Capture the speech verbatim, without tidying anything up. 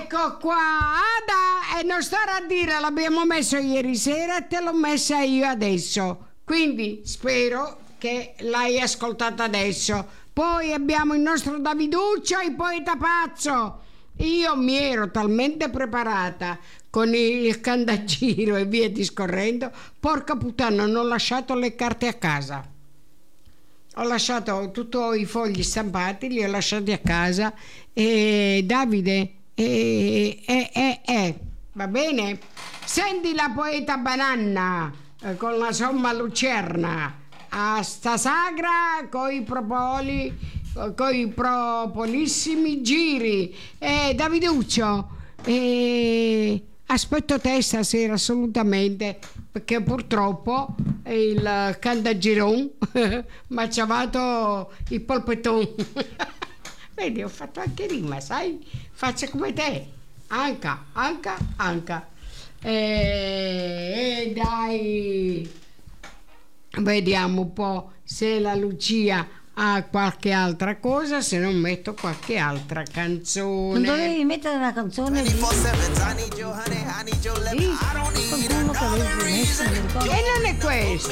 Ecco qua, Ada, e non stare a dire l'abbiamo messo ieri sera e te l'ho messa io adesso. Quindi spero che l'hai ascoltata adesso. Poi abbiamo il nostro Daviduccio, il poeta pazzo. Io mi ero talmente preparata con il candagiro e via discorrendo, porca puttana, non ho lasciato le carte a casa. Ho lasciato tutti i fogli stampati, li ho lasciati a casa e Davide, eh, eh, eh, eh, va bene? Senti la poeta Bananna eh, con la somma lucerna a sta sagra coi propoli, coi propolissimi giri. Eh, Daviduccio, eh, aspetto te stasera assolutamente, perché purtroppo il candagiron mi ha ciavato il polpetton. Vedi, ho fatto anche rima, sai? Faccio come te. Anca, anca, anca. E eh, eh, dai, vediamo un po' se la Lucia ha qualche altra cosa, se non metto qualche altra canzone. Non dovevi mettere una canzone lì? Sì, qualcuno che avevi messo, mi ricordo. E non è questo.